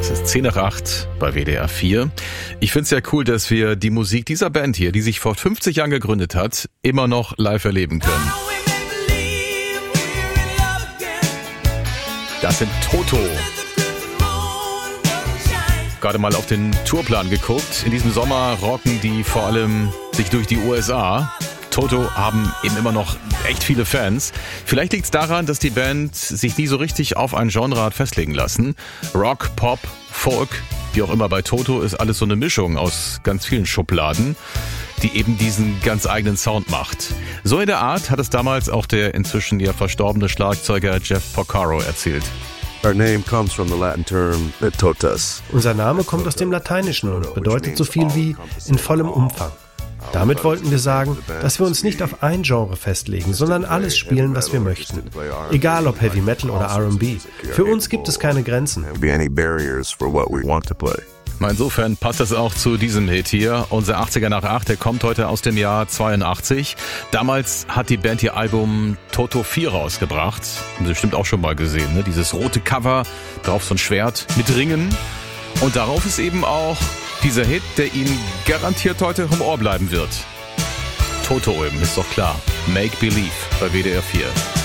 Es ist 7:10 bei WDR 4. Ich finde es ja cool, dass wir die Musik dieser Band hier, die sich vor 50 Jahren gegründet hat, immer noch live erleben können. Das sind Toto. Gerade mal auf den Tourplan geguckt. In diesem Sommer rocken die vor allem sich durch die USA. Toto haben eben immer noch echt viele Fans. Vielleicht liegt es daran, dass die Band sich nie so richtig auf ein Genre hat festlegen lassen. Rock, Pop, Folk, wie auch immer bei Toto, ist alles so eine Mischung aus ganz vielen Schubladen, die eben diesen ganz eigenen Sound macht. So in der Art hat es damals auch der inzwischen ja verstorbene Schlagzeuger Jeff Porcaro erzählt. Our name comes from the Latin term totus. Unser Name kommt aus dem Lateinischen und bedeutet so viel wie in vollem Umfang. Damit wollten wir sagen, dass wir uns nicht auf ein Genre festlegen, sondern alles spielen, was wir möchten. Egal ob Heavy Metal oder R&B. Für uns gibt es keine Grenzen. Insofern passt das auch zu diesem Hit hier. Unser 80er nach 8, der kommt heute aus dem Jahr 82. Damals hat die Band ihr Album Toto 4 rausgebracht. Haben Sie bestimmt auch schon mal gesehen, ne? Dieses rote Cover, drauf so ein Schwert mit Ringen. Und darauf ist eben auch dieser Hit, der Ihnen garantiert heute im Ohr bleiben wird. Toto eben, ist doch klar. Make Believe bei WDR 4.